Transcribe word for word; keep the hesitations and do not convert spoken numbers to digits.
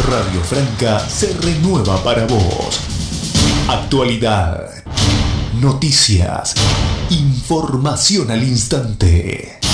Radio Franca se renueva para vos. Actualidad, noticias, información al instante.